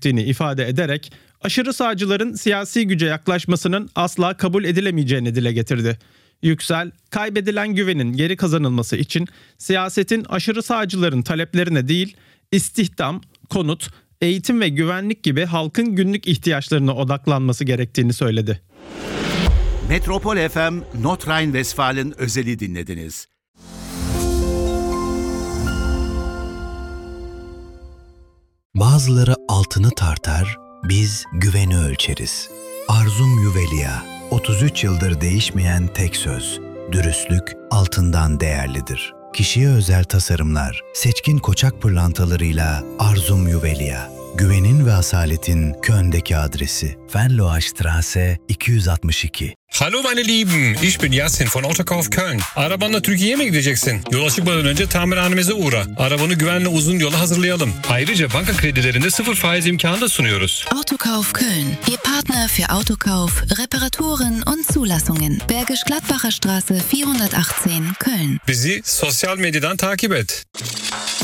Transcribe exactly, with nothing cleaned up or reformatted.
ettiğini ifade ederek aşırı sağcıların siyasi güce yaklaşmasının asla kabul edilemeyeceğini dile getirdi. Yüksel, kaybedilen güvenin geri kazanılması için siyasetin aşırı sağcıların taleplerine değil, istihdam, konut, eğitim ve güvenlik gibi halkın günlük ihtiyaçlarına odaklanması gerektiğini söyledi. Metropol F M, Nordrhein-Westfalen özeli dinlediniz. Bazıları altını tartar, biz güveni ölçeriz. Arzum Juvelia, otuz üç yıldır değişmeyen tek söz. Dürüstlük altından değerlidir. Kişiye özel tasarımlar, seçkin koçak pırlantalarıyla Arzum Juvelia. Güvenin ve asaletin Köln'deki adresi. Venloa Straße iki yüz altmış iki. Hallo meine Lieben, ich bin Yasin von Autokauf Köln. Arabanla Türkiye'ye mi gideceksin? Yola çıkmadan önce tamirhanemize uğra. Arabanı güvenli uzun yola hazırlayalım. Ayrıca banka kredilerinde sıfır faiz imkanı da sunuyoruz. Autokauf Köln, Ihr Partner für Autokauf, Reparaturen und Zulassungen. Bergisch Gladbacher Straße vierhundertachtzehn, Köln. Bizi sosyal medyadan takip et.